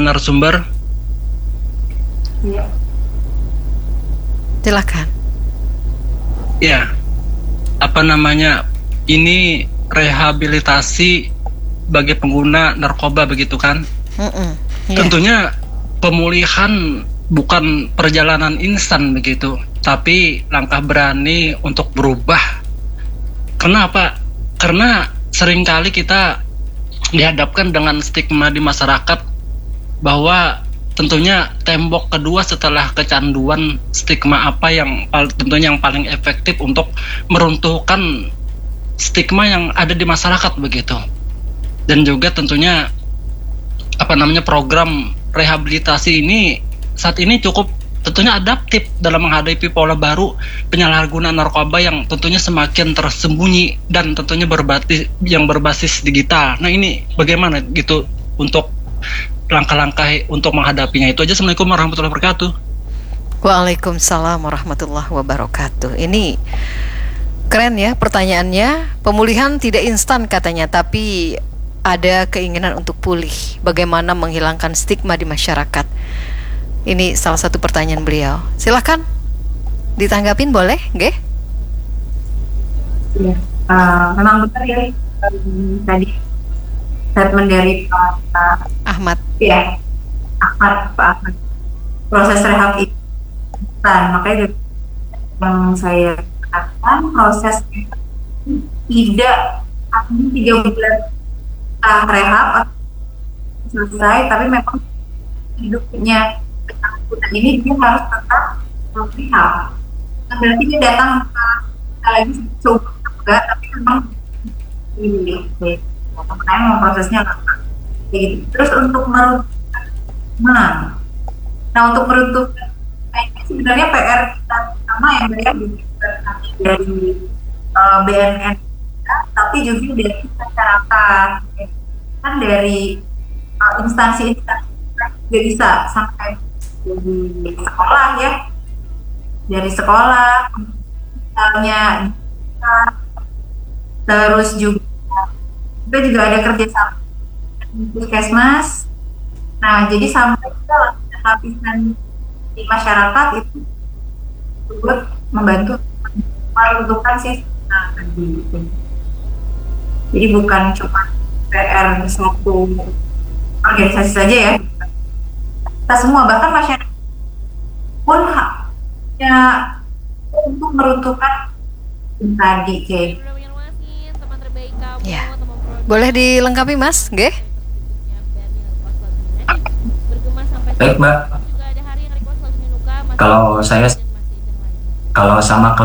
narasumber. Iya. Silakan. Ya, ini rehabilitasi bagi pengguna narkoba begitu kan? Yeah. Tentunya pemulihan bukan perjalanan instan begitu, tapi langkah berani untuk berubah. Kenapa? Karena seringkali kita dihadapkan dengan stigma di masyarakat bahwa tentunya tembok kedua setelah kecanduan, stigma apa yang tentunya yang paling efektif untuk meruntuhkan stigma yang ada di masyarakat begitu. Dan juga tentunya program rehabilitasi ini saat ini cukup tentunya adaptif dalam menghadapi pola baru penyalahgunaan narkoba yang tentunya semakin tersembunyi dan tentunya berbasis digital. Nah, ini bagaimana gitu untuk langkah-langkah untuk menghadapinya? Itu aja. Assalamualaikum warahmatullahi wabarakatuh. Waalaikumsalam warahmatullahi wabarakatuh. Ini keren ya pertanyaannya. Pemulihan tidak instan katanya, tapi ada keinginan untuk pulih. Bagaimana menghilangkan stigma di masyarakat? Ini salah satu pertanyaan beliau. Silahkan ditanggapin, boleh, nggih? Iya, memang benar ya tadi statement dari Pak Ahmad. Ya, Pak Ahmad. Proses rehab itu, makanya yang saya katakan proses tidak akan 3 bulan rehab selesai, tapi memang hidupnya ini dia harus tetap rehab. Nah, berarti dia datang lagi enggak, tapi memang ini makanya mau prosesnya lama. Gitu. Terus untuk meruntuhkan, untuk meruntuhkan ini sebenarnya PR kita sama yang dari BNN, tapi juga dari masyarakat, kan dari instansi-instansi juga bisa sampai dari sekolah ya, dari sekolah misalnya, terus juga ada kerjasama puskesmas. Nah, jadi sampai kita lapisan di masyarakat itu buat membantu meruntuhkan sistem gitu. Jadi bukan cuma PR satu organisasi saja ya, kita semua, bahkan masyarakat pun haknya untuk meruntuhkan tadi kayak. Ya, boleh dilengkapi Mas, nggih? Baik Mbak, kalau sama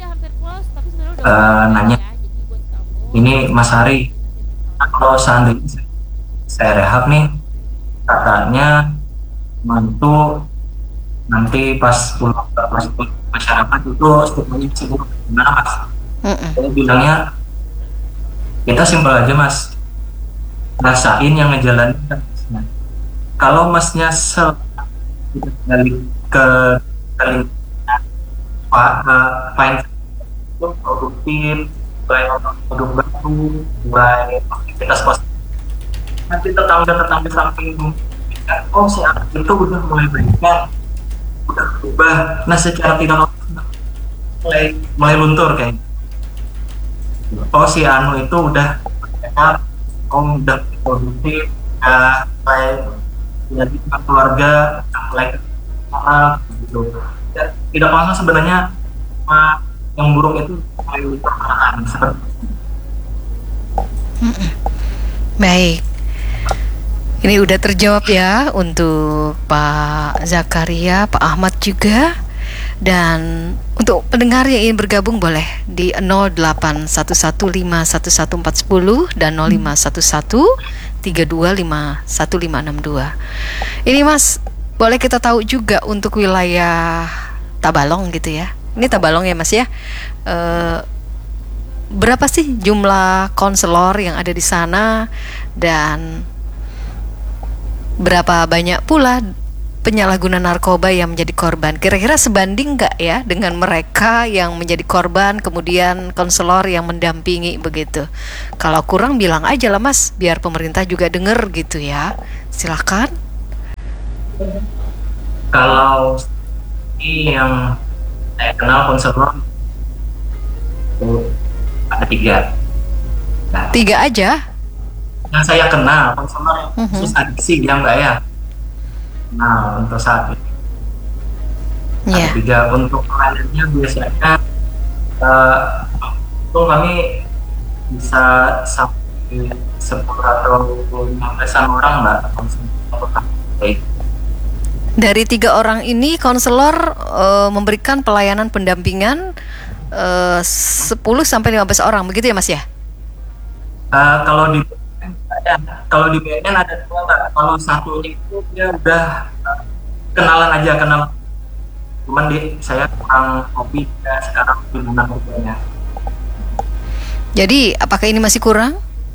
nanya, ini Mas Hari, kalau seandainya saya rehab nih, katanya mantu nanti pas pulang masyarakat itu stigmanya sibuk, gimana Mas? Saya bilangnya kita simpel aja Mas, rasain yang ngejalanin. Kalau Masnya balik ke fine produktif, mulai produk baru, mulai aktivitas positif, nanti tetangga samping si anak itu udah mulai berikan, udah berubah. Nah, secara tidak langsung mulai luntur kayak si anu itu udah udah produktif, mulai jadi keluarga, mulai gitu. Tidak langsung sebenarnya yang buruk itu mulai luntur seperti itu. Baik. Ini udah terjawab ya untuk Pak Zakaria, Pak Ahmad juga. Dan untuk pendengar yang ingin bergabung boleh di 0811511410 dan 051132515562. Ini Mas, boleh kita tahu juga untuk wilayah Tabalong gitu ya. Ini Tabalong ya Mas ya. Berapa sih jumlah konselor yang ada di sana, dan berapa banyak pula penyalahguna narkoba yang menjadi korban? Kira-kira sebanding nggak ya dengan mereka yang menjadi korban, kemudian konselor yang mendampingi begitu? Kalau kurang bilang aja lah Mas, biar pemerintah juga denger gitu ya. Silakan. Kalau ini yang saya kenal konselor itu ada 3. Nah, 3 aja? yang saya kenal konselor yang khusus adiksi ya Mbak ya. Nah, untuk saat ini Ya. ada 3. Untuk lainnya biasanya itu kami bisa sampai 10 atau 15 orang Mbak konselor. Dari 3 orang ini konselor memberikan pelayanan pendampingan 10 sampai 15 orang, begitu ya Mas ya? Kalau di BNN ada 2 Mbak. Kalau satu itu dia udah kenalan aja, kenal. Cuman saya kurang kopi ya sekarang gimana kerjanya. Jadi apakah ini masih kurang?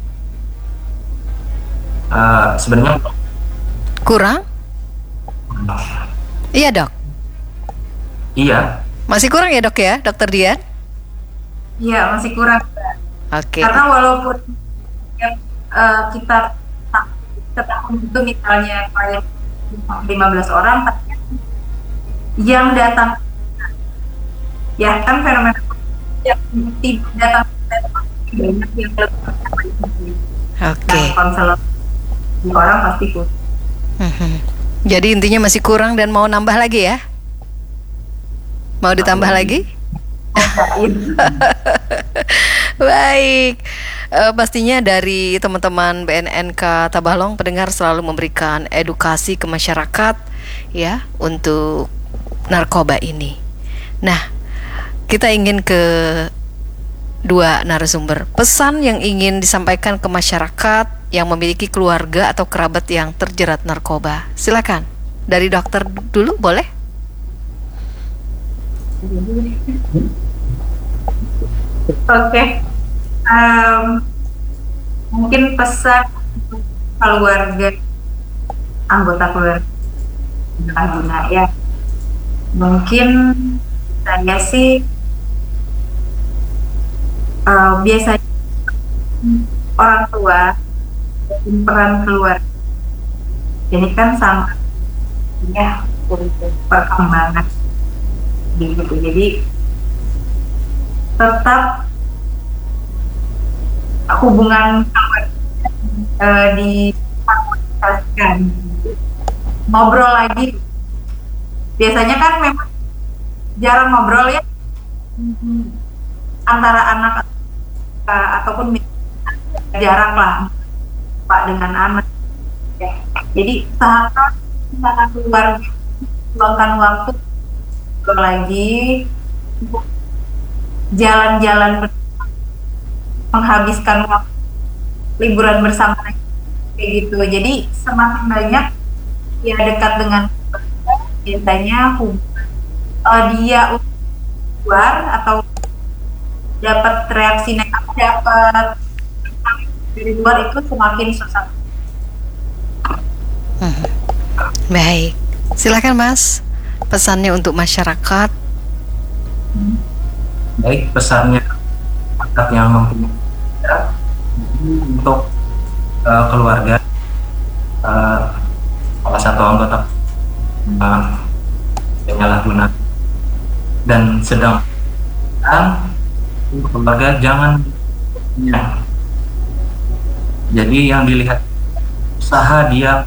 Sebenarnya Kurang? Iya dok. iya. Masih kurang ya dok ya, Dokter Dian? Iya, masih kurang. Oke. Karena walaupun yang kita setahun itu misalnya klien 15 orang, tapi yang datang ya kan fenomena yang tidak datang banyak yang lebih Oke. konselor orang pasti kurang. Jadi intinya masih kurang dan mau nambah lagi ya? Mau ditambah lagi? Baik. Pastinya dari teman-teman BNNK Tabalong pendengar selalu memberikan edukasi ke masyarakat ya untuk narkoba ini. Nah, kita ingin ke 2 narasumber. Pesan yang ingin disampaikan ke masyarakat yang memiliki keluarga atau kerabat yang terjerat narkoba. Silakan. Dari dokter dulu boleh? Oke. Mungkin pesan untuk keluarga, anggota keluarga pengguna ya. Mungkin saya sih biasanya orang tua peran keluarga ini kan sama ya untuk perkembangan gitu. Jadi tetap hubungan dikomunikasikan, ngobrol lagi. Biasanya kan memang jarang ngobrol ya antara anak ataupun jarang lah Pak dengan anak ya. Jadi usahakan keluarga luangkan waktu lagi jalan-jalan menghabiskan waktu liburan bersama kayak gitu. Jadi semakin banyak ya dekat dengan biasanya dia keluar atau dapat reaksi negatif dapat dari luar itu semakin susah. Baik, silakan Mas. Pesannya untuk masyarakat. Baik, pesannya masyarakat yang mempunyai untuk keluarga salah satu anggota penyalahguna dan sedang keluarga jangan jadi yang dilihat usaha dia.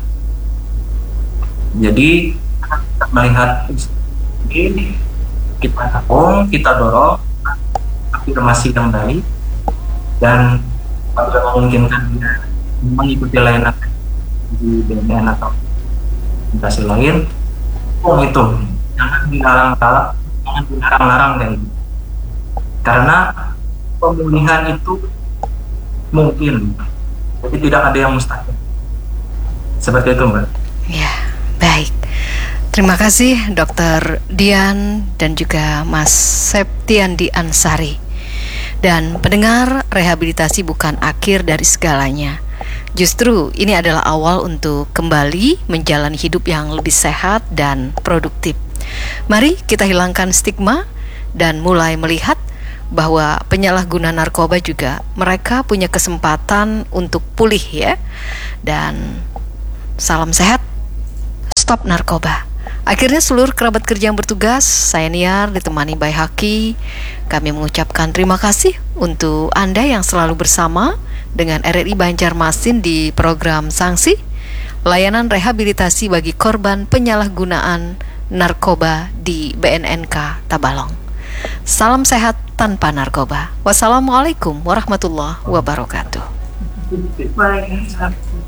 Jadi kita melihat ini kita dukung, kita dorong afirmasi yang baik dan apabila memungkinkan dia mengikuti layanan di BNN atau aplikasi lain, itu jangan dilarang-larang kayak gitu. Karena pemulihan itu mungkin, jadi tidak ada yang mustahil. Seperti itu Mbak. Ya, baik. Terima kasih Dokter Dian dan juga Mas Septiandi Ansari. Dan pendengar, rehabilitasi bukan akhir dari segalanya. Justru ini adalah awal untuk kembali menjalani hidup yang lebih sehat dan produktif. Mari kita hilangkan stigma dan mulai melihat bahwa penyalahguna narkoba juga mereka punya kesempatan untuk pulih ya. Dan salam sehat. Stop stop narkoba. Akhirnya seluruh kerabat kerja yang bertugas, saya Niar ditemani Bay Haki, kami mengucapkan terima kasih untuk Anda yang selalu bersama dengan RRI Banjarmasin di program Sanksi, layanan rehabilitasi bagi korban penyalahgunaan narkoba di BNNK Tabalong. Salam sehat tanpa narkoba. Wassalamualaikum warahmatullahi wabarakatuh. Waalaikumsalam.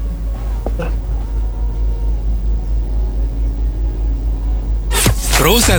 Pro